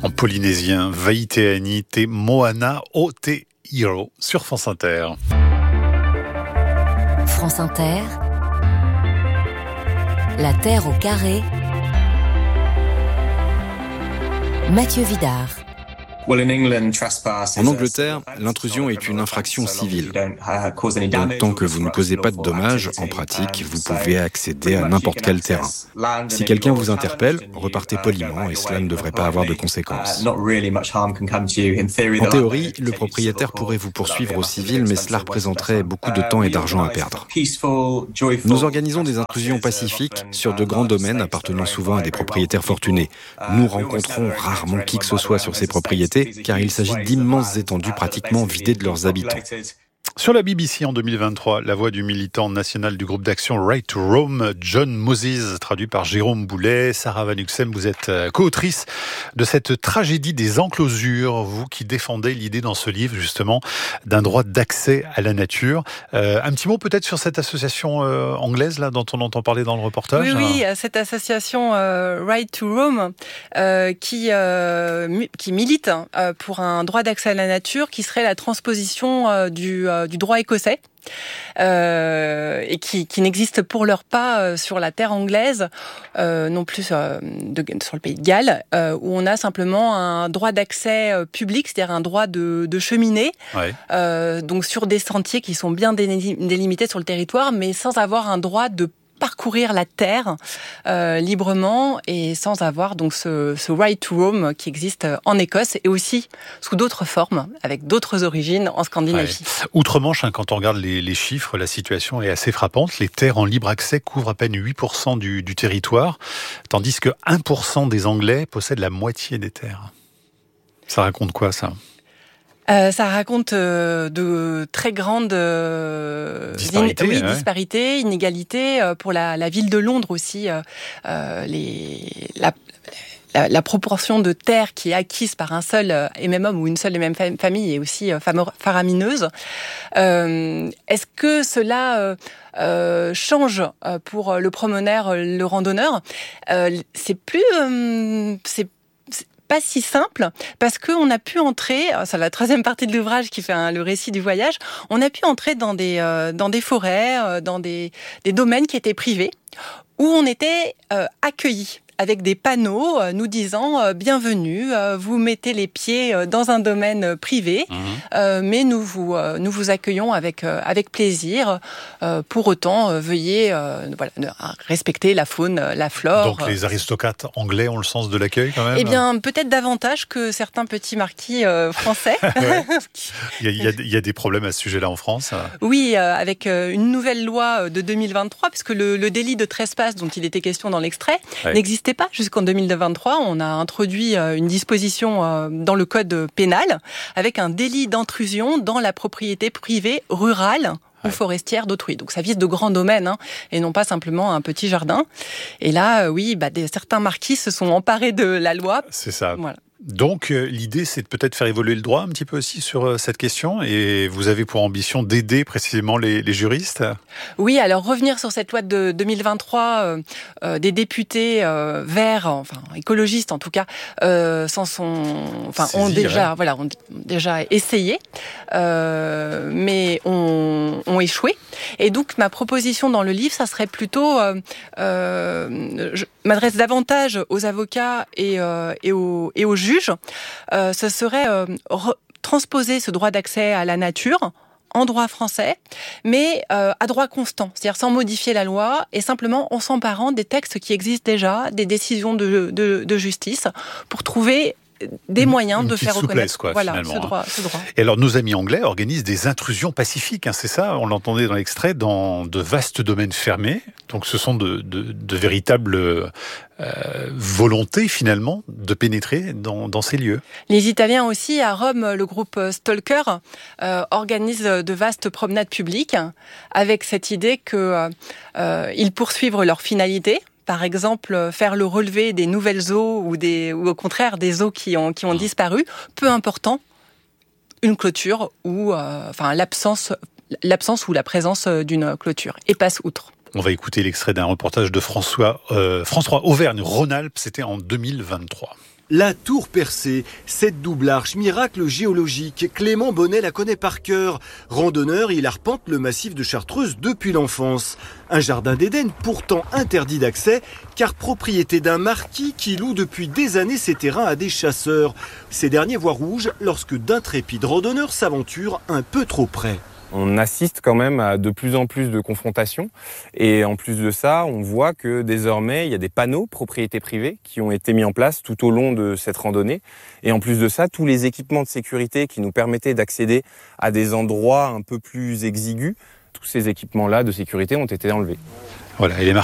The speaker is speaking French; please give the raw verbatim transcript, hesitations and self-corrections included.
En polynésien, Vaiteani te Moana o te Hiro sur France Inter. France Inter, la Terre au carré, Mathieu Vidard. En Angleterre, l'intrusion est une infraction civile. Donc, tant que vous ne causez pas de dommages, en pratique, vous pouvez accéder à n'importe quel terrain. Si quelqu'un vous interpelle, repartez poliment et cela ne devrait pas avoir de conséquences. En théorie, le propriétaire pourrait vous poursuivre au civil, mais cela représenterait beaucoup de temps et d'argent à perdre. Nous organisons des intrusions pacifiques sur de grands domaines appartenant souvent à des propriétaires fortunés. Nous rencontrons rarement qui que ce soit sur ces propriétés, car il s'agit d'immenses étendues pratiquement vidées de leurs habitants. Sur la B B C en deux mille vingt-trois, la voix du militant national du groupe d'action Right to Roam, John Moses, traduit par Jérôme Boulet. Sarah Van Uxem, vous êtes co-autrice de cette tragédie des enclosures, vous qui défendez l'idée dans ce livre justement d'un droit d'accès à la nature. Euh, un petit mot peut-être sur cette association euh, anglaise là dont on entend parler dans le reportage. Oui, oui, cette association euh, Right to Roam euh, qui euh, mi- qui milite euh, pour un droit d'accès à la nature qui serait la transposition euh, du euh, du droit écossais. Euh, et qui, qui n'existe pour leur pas euh, sur la terre anglaise, euh, non plus euh, de, sur le pays de Galles, euh, où on a simplement un droit d'accès euh, public, c'est-à-dire un droit de, de cheminer, ouais. euh, donc sur des sentiers qui sont bien délimités sur le territoire, mais sans avoir un droit de parcourir la terre euh, librement et sans avoir donc ce, ce right to roam qui existe en Écosse et aussi sous d'autres formes, avec d'autres origines en Scandinavie. Ouais. Outre-Manche, hein, quand on regarde les, les chiffres, la situation est assez frappante. Les terres en libre accès couvrent à peine huit pour cent du, du territoire, tandis que un pour cent des Anglais possèdent la moitié des terres. Ça raconte quoi, ça ? Euh, ça raconte euh, de très grandes euh, disparités, in- oui, ouais. disparités, inégalités. Euh, pour la, la ville de Londres aussi, euh, euh, les, la, la, la proportion de terre qui est acquise par un seul et même homme ou une seule et même famille est aussi euh, faramineuse. Euh, est-ce que cela euh, euh, change pour le promeneur, le randonneur ? euh, C'est plus... Euh, c'est pas si simple, parce qu'on a pu entrer, c'est la troisième partie de l'ouvrage qui fait un, le récit du voyage, on a pu entrer dans des, euh, dans des forêts, euh, dans des, des domaines qui étaient privés, où on était euh, accueillis avec des panneaux euh, nous disant euh, « Bienvenue, euh, vous mettez les pieds euh, dans un domaine euh, privé, mmh. euh, mais nous vous, euh, nous vous accueillons avec, euh, avec plaisir. Euh, pour autant, euh, veuillez euh, voilà, respecter la faune, la flore. » Donc les aristocrates anglais ont le sens de l'accueil quand même ? Eh bien, peut-être davantage que certains petits marquis euh, français. Ouais. il, y a, il, y a, il y a des problèmes à ce sujet-là en France ? Oui, euh, avec euh, une nouvelle loi de deux mille vingt-trois, puisque le, le délit de trespass dont il était question dans l'extrait ouais. n'existe pas jusqu'en deux mille vingt-trois. On a introduit une disposition dans le code pénal avec un délit d'intrusion dans la propriété privée rurale ou forestière d'autrui. Donc ça vise de grands domaines hein, et non pas simplement un petit jardin. Et là, oui, bah, des, certains marquis se sont emparés de la loi. C'est ça. Voilà. Donc, euh, l'idée, c'est de peut-être faire évoluer le droit un petit peu aussi sur euh, cette question. Et vous avez pour ambition d'aider précisément les, les juristes ? Oui, alors revenir sur cette loi de deux mille vingt-trois, euh, euh, des députés euh, verts, enfin écologistes en tout cas, euh, s'en sont, enfin ont Saisi, déjà, ouais. voilà, ont déjà essayé, euh, mais ont, ont échoué. Et donc ma proposition dans le livre, ça serait plutôt, euh, euh, je m'adresse davantage aux avocats et, euh, et aux, et aux juges. Euh, ce serait euh, re- transposer ce droit d'accès à la nature en droit français, mais euh, à droit constant, c'est-à-dire sans modifier la loi et simplement en s'emparant des textes qui existent déjà, des décisions de, de, de justice, pour trouver des moyens une de faire reconnaître quoi, voilà, finalement, ce, droit, hein. ce droit. Et alors, nos amis anglais organisent des intrusions pacifiques, hein, c'est ça ? On l'entendait dans l'extrait, dans de vastes domaines fermés. Donc, ce sont de, de, de véritables euh, volontés, finalement, de pénétrer dans, dans ces lieux. Les Italiens aussi, à Rome, le groupe Stalker euh, organise de vastes promenades publiques avec cette idée qu'ils euh, poursuivent leur finalité. Par exemple, faire le relevé des nouvelles eaux ou, des, ou au contraire des eaux qui ont, qui ont disparu, peu important, une clôture ou euh, enfin, l'absence, l'absence ou la présence d'une clôture, et passe outre. On va écouter l'extrait d'un reportage de François, euh, François Auvergne-Rhône-Alpes, c'était en deux mille vingt-trois. La tour percée, cette double arche, miracle géologique, Clément Bonnet la connaît par cœur. Randonneur, il arpente le massif de Chartreuse depuis l'enfance. Un jardin d'Éden pourtant interdit d'accès, car propriété d'un marquis qui loue depuis des années ses terrains à des chasseurs. Ces derniers voient rouge lorsque d'intrépides randonneurs s'aventurent un peu trop près. On assiste quand même à de plus en plus de confrontations et en plus de ça, on voit que désormais, il y a des panneaux propriété privée qui ont été mis en place tout au long de cette randonnée. Et en plus de ça, tous les équipements de sécurité qui nous permettaient d'accéder à des endroits un peu plus exigus, tous ces équipements-là de sécurité ont été enlevés. Voilà, et les